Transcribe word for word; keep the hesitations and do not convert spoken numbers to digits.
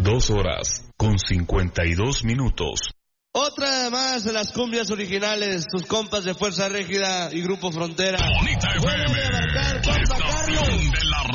Dos horas con cincuenta y dos minutos. Otra más de las cumbias originales, tus compas de Fuerza Régida y Grupo Frontera. Bonita F M, Vuelve a marcar, compa estación Carlos. de la